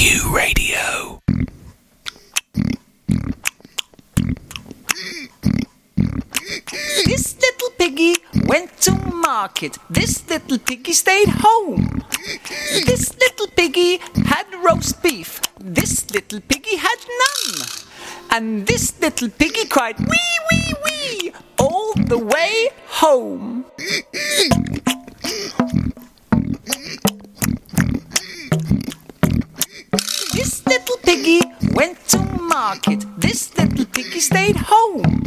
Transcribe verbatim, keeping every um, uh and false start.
Q Radio. This little piggy went to market. This little piggy stayed home. This little piggy had roast beef. This little piggy had none. And this little piggy cried wee wee wee all the way home. This little piggy went to market. This little piggy stayed home.